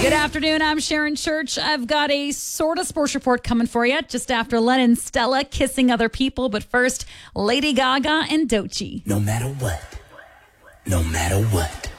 Good afternoon. I'm Sharon Church. I've got a sort of sports report coming for you just after Len and Stella kissing other people. But first, Lady Gaga and Doechii. No matter what.